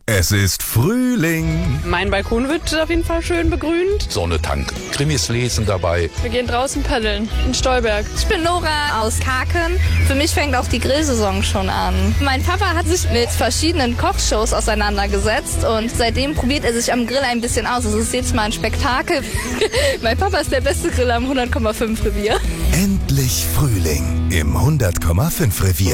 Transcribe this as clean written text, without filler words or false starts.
Es ist Frühling. Mein Balkon wird auf jeden Fall schön begrünt. Sonne tanken, Krimis lesen dabei. Wir gehen draußen paddeln in Stolberg. Ich bin Nora aus Kaken. Für mich fängt auch die Grillsaison schon an. Mein Papa hat sich mit verschiedenen Kochshows auseinandergesetzt und seitdem probiert er sich am Grill ein bisschen aus. Es ist jetzt mal ein Spektakel. Mein Papa ist der beste Griller am 100,5 Revier. Endlich Frühling im 100,5 Revier.